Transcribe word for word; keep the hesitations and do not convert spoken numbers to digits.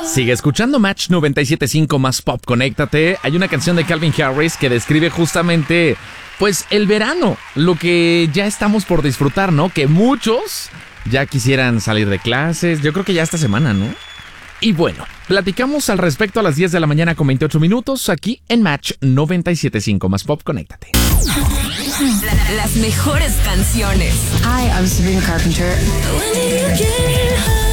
Sigue escuchando Match noventa y siete punto cinco más Pop, conéctate. Hay una canción de Calvin Harris que describe justamente, pues, el verano, lo que ya estamos por disfrutar, ¿no? Que muchos ya quisieran salir de clases, yo creo que ya esta semana, ¿no? Y bueno, platicamos al respecto a las diez de la mañana con veintiocho minutos aquí en Match noventa y siete punto cinco más Pop, conéctate. Las mejores canciones. Hi, I'm Sabrina Carpenter. When you get home.